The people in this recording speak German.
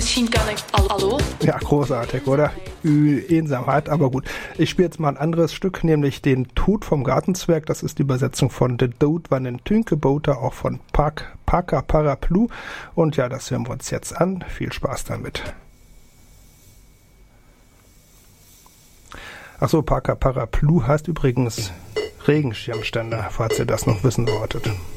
Misschien kan ik... Hallo? Ja, großartig, oder? Eensamkeit, aber gut. Ich spiele jetzt mal ein anderes Stück, nämlich den Tod vom Gartenzwerg. Das ist die Übersetzung von The Dood van den Tünkeboter, auch von Parker Paraplu. Und ja, das hören wir uns jetzt an. Viel Spaß damit. Achso, Parker Paraplu heißt übrigens Regenschirmständer, falls ihr das noch wissen wolltet.